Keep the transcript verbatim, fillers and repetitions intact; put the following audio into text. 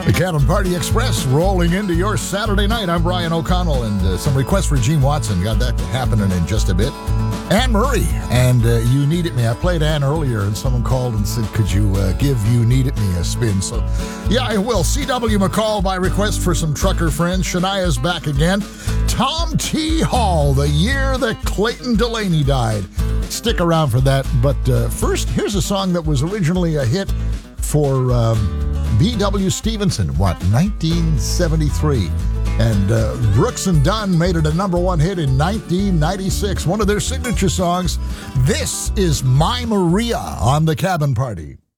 The Cabin Party Express rolling into your Saturday night. I'm Brian O'Connell, and uh, some requests for Gene Watson. Got that happening in just a bit. Anne Murray, and uh, You Needed Me. I played Anne earlier, and someone called and said, could you uh, give You Needed Me a spin? So, yeah, I will. C W McCall by request for some trucker friends. Shania's back again. Tom T. Hall, the year that Clayton Delaney died. Stick around for that. But uh, first, here's a song that was originally a hit for um, B W Stevenson, what, nineteen seventy-three. And uh, Brooks and Dunn made it a number one hit in nineteen ninety-six, one of their signature songs. This is My Maria on The Cabin Party.